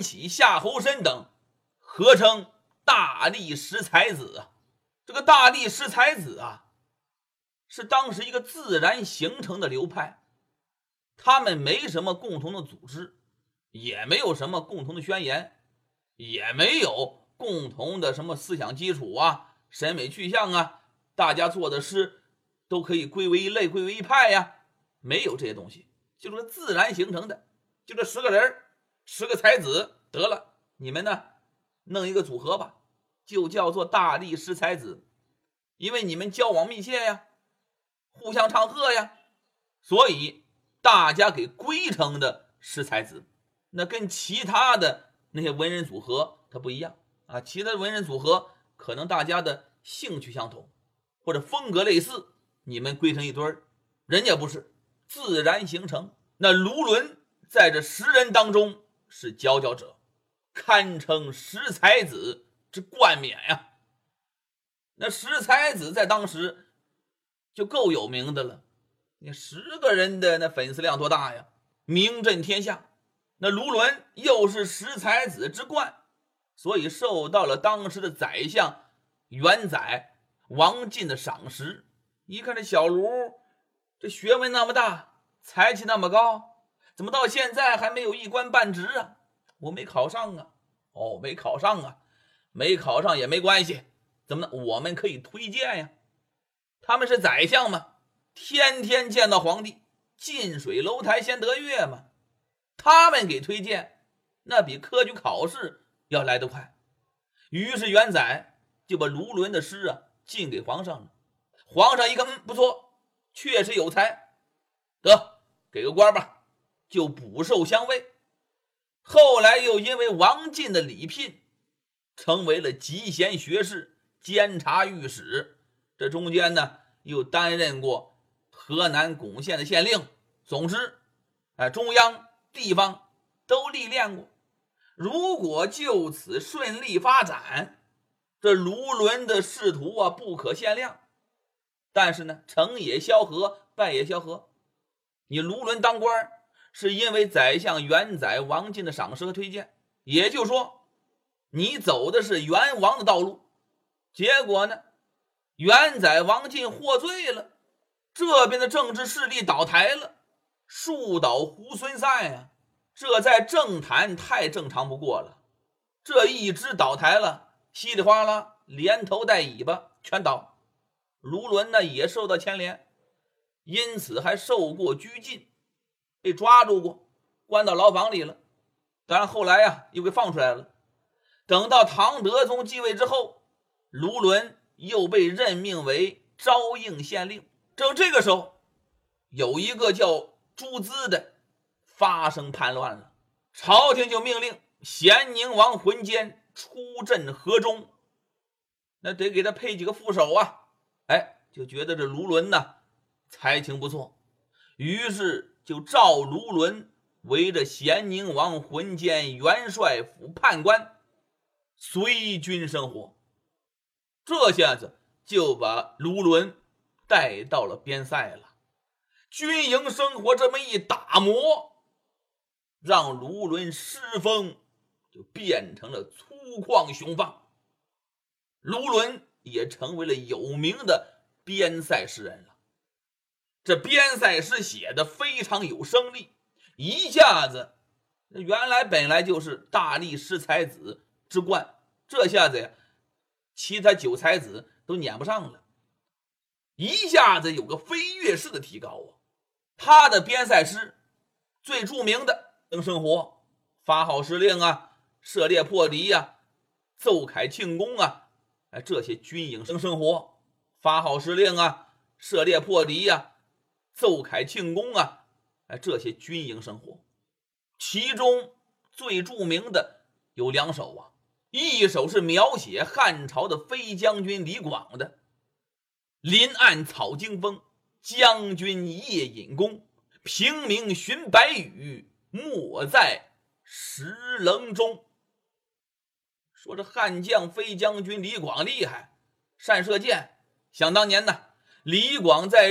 启、夏侯申等合称大力士才子啊。这个大力士才子啊，是当时一个自然形成的流派，他们没什么共同的组织，也没有什么共同的宣言，也没有共同的什么思想基础啊、审美去向啊，大家做的诗都可以归为一类、归为一派呀，没有这些东西，就是个自然形成的，就这10个人，10个才子，得了，你们呢弄一个组合吧，就叫做大力士才子，因为你们交往密切呀，互相唱和呀，所以大家给归成的是才子。那跟其他的那些文人组合它不一样啊，其他的文人组合可能大家的兴趣相同或者风格类似，你们归成一堆儿，人家不是自然形成。那卢纶在这10人当中是佼佼者，堪称10才子之冠冕呀。那10才子在当时就够有名的了，你10个人的那粉丝量多大呀，名震天下。那卢纶又是10才子之冠，所以受到了当时的宰相元载王进的赏识。一看这小卢，这学问那么大，才气那么高，怎么到现在还没有一官半职啊？我没考上啊。哦，没考上啊，没考上也没关系，怎么呢？我们可以推荐呀。他们是宰相嘛，天天见到皇帝，近水楼台先得月嘛，他们给推荐，那比科举考试要来得快。于是元载就把卢纶的诗啊进给皇上了。皇上一看，不错，确实有才，得给个官吧，就补授相位。后来又因为王进的礼聘，成为了集贤学士、监察御史。这中间呢，又担任过河南巩县的县令。总之，中央、地方都历练过。如果就此顺利发展，这卢纶的仕途啊不可限量。但是呢，成也萧何，败也萧何。你卢纶当官是因为宰相元载王进的赏识和推荐，也就是说你走的是元王的道路，结果呢，元载王进获罪了，这边的政治势力倒台了，树倒猢狲散呀，这在政坛太正常不过了。这一支倒台了，稀里哗啦，连头带尾巴全倒。卢纶呢也受到牵连，因此还受过拘禁，被抓住过，关到牢房里了。当然后来啊又给放出来了。等到唐德宗继位之后，卢纶又被任命为昭应县令。正这个时候，有一个叫朱资的发生叛乱了，朝廷就命令咸宁王浑坚出镇河中，那得给他配几个副手啊。就觉得这卢纶呢才情不错，于是就召卢纶为这咸宁王浑坚元帅府判官，随军生活。这下子就把卢纶带到了边塞了。军营生活这么一打磨，让卢纶诗风就变成了粗犷雄放，卢纶也成为了有名的边塞诗人了。这边塞诗写的非常有生力，一下子原来本来就是大力士才子之冠，这下子呀其他9才子都撵不上了，一下子有个飞跃式的提高啊。他的边塞诗最著名的生活，发号施令啊，射猎破敌啊，奏凯庆功啊，这些军营生活，发号施令啊，射猎破敌啊，奏凯庆功啊，这些军营生活。其中最著名的有2首啊，一首是描写汉朝的飞将军李广的临岸草惊风，将军夜引弓，平明寻白羽，没在石棱中。说这汉将飞将军李广厉害，善射箭。想当年呢，李广在